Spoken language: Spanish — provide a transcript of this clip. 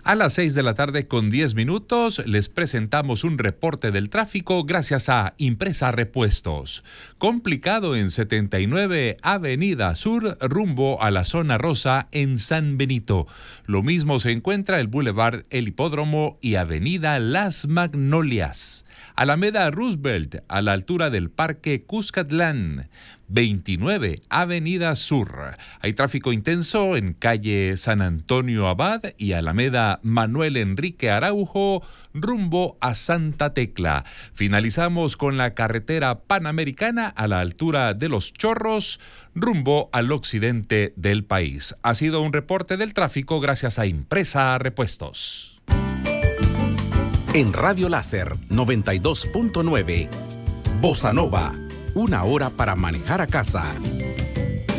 A las 6 de la tarde con 10 minutos les presentamos un reporte del tráfico gracias a Impresa Repuestos. Complicado en 79 Avenida Sur rumbo a la zona rosa en San Benito. Lo mismo se encuentra el Boulevard El Hipódromo y Avenida Las Magnolias. Alameda Roosevelt a la altura del Parque Cuscatlán. 29 Avenida Sur. Hay tráfico intenso en calle San Antonio Abad y Alameda Manuel Enrique Araujo rumbo a Santa Tecla. Finalizamos con la carretera Panamericana a la altura de Los Chorros rumbo al occidente del país. Ha sido un reporte del tráfico gracias a Impresa Repuestos. En Radio Láser 92.9, Bossa Nova, una hora para manejar a casa.